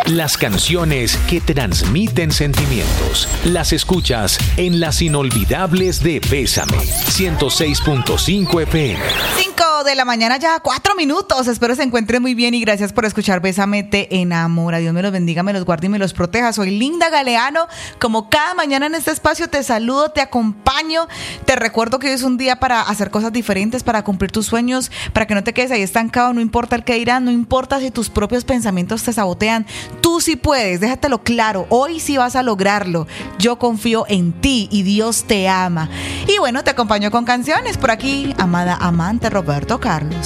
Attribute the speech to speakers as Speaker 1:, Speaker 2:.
Speaker 1: Las canciones que transmiten sentimientos. Las escuchas en Las Inolvidables de Bésame. 106.5 FM.
Speaker 2: 5 de la mañana, ya 4 minutos. Espero se encuentren muy bien y gracias por escuchar Bésame Te Enamora. Dios me los bendiga, me los guarde y me los proteja. Soy Linda Galeano. Como cada mañana en este espacio te saludo, te acompaño. Te recuerdo que hoy es un día para hacer cosas diferentes, para cumplir tus sueños, para que no te quedes ahí estancado. No importa el que dirán, no importa si tus propios pensamientos te sabotean. Tú sí puedes, déjatelo claro. Hoy sí vas a lograrlo. Yo confío en ti y Dios te ama. Y bueno, te acompaño con canciones. Por aquí, amada amante Roberto Carlos.